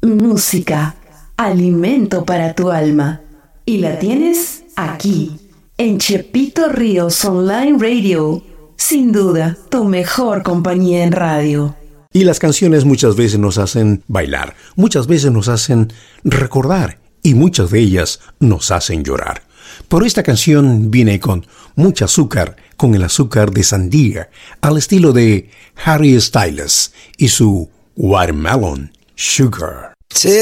música, alimento para tu alma. Y la tienes aquí, en Chepito Ríos Online Radio. Sin duda, tu mejor compañía en radio. Y las canciones muchas veces nos hacen bailar, muchas veces nos hacen recordar y muchas de ellas nos hacen llorar. Por esta canción viene con mucho azúcar, con el azúcar de sandía, al estilo de Harry Styles y su Watermelon Sugar.